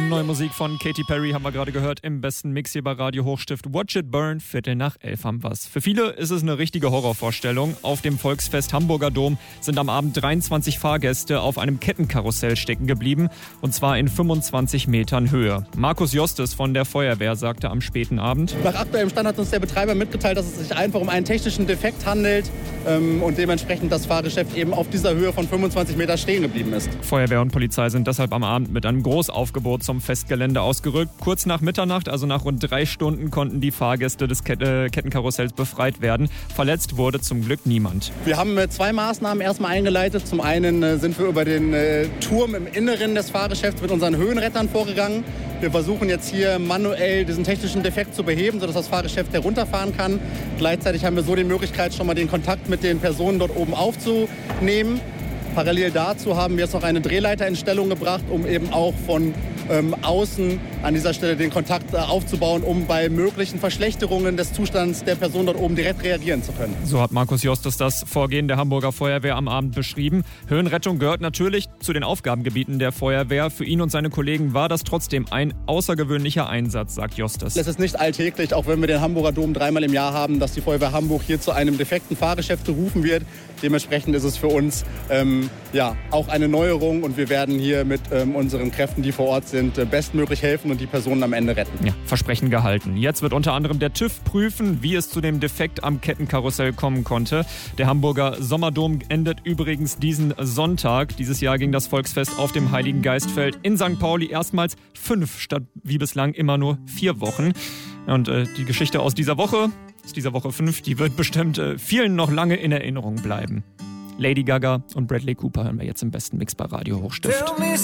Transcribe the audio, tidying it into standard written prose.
Neue Musik von Katy Perry haben wir gerade gehört im besten Mix hier bei Radio Hochstift. Watch It Burn, 11:15 haben wir's. Für viele ist es eine richtige Horrorvorstellung. Auf dem Volksfest Hamburger Dom sind am Abend 23 Fahrgäste auf einem Kettenkarussell stecken geblieben. Und zwar in 25 Metern Höhe. Markus Jostes von der Feuerwehr sagte am späten Abend: Nach aktuellem Stand hat uns der Betreiber mitgeteilt, dass es sich einfach um einen technischen Defekt handelt und dementsprechend das Fahrgeschäft eben auf dieser Höhe von 25 Meter stehen geblieben ist. Feuerwehr und Polizei sind deshalb am Abend mit einem Großaufgebot zum Festgelände ausgerückt. Kurz nach Mitternacht, also nach rund 3 Stunden, konnten die Fahrgäste des Kettenkarussells befreit werden. Verletzt wurde zum Glück niemand. Wir haben 2 Maßnahmen erstmal eingeleitet. Zum einen sind wir über den Turm im Inneren des Fahrgeschäfts mit unseren Höhenrettern vorgegangen. Wir versuchen jetzt hier manuell diesen technischen Defekt zu beheben, sodass das Fahrgeschäft herunterfahren kann. Gleichzeitig haben wir so die Möglichkeit, schon mal den Kontakt mit den Personen dort oben aufzunehmen. Parallel dazu haben wir jetzt noch eine Drehleiter in Stellung gebracht, um eben auch von außen an dieser Stelle den Kontakt aufzubauen, um bei möglichen Verschlechterungen des Zustands der Person dort oben direkt reagieren zu können. So hat Markus Jostes das Vorgehen der Hamburger Feuerwehr am Abend beschrieben. Höhenrettung gehört natürlich zu den Aufgabengebieten der Feuerwehr. Für ihn und seine Kollegen war das trotzdem ein außergewöhnlicher Einsatz, sagt Jostes. Es ist nicht alltäglich, auch wenn wir den Hamburger Dom 3-mal im Jahr haben, dass die Feuerwehr Hamburg hier zu einem defekten Fahrgeschäft gerufen wird. Dementsprechend ist es für uns auch eine Neuerung und wir werden hier mit unseren Kräften, die vor Ort sind, bestmöglich helfen und die Personen am Ende retten. Ja, Versprechen gehalten. Jetzt wird unter anderem der TÜV prüfen, wie es zu dem Defekt am Kettenkarussell kommen konnte. Der Hamburger Sommerdom endet übrigens diesen Sonntag. Dieses Jahr ging das Volksfest auf dem Heiligen Geistfeld in St. Pauli erstmals 5 statt wie bislang immer nur 4 Wochen. Und die Geschichte aus dieser Woche 5, die wird bestimmt vielen noch lange in Erinnerung bleiben. Lady Gaga und Bradley Cooper hören wir jetzt im besten Mix bei Radio Hochstift.